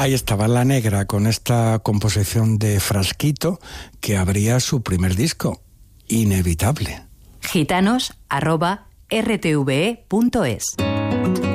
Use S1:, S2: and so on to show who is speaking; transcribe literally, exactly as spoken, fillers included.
S1: Ahí estaba La Negra con esta composición de Frasquito que abría su primer disco, Inevitable.
S2: gitanos arroba r t v e punto es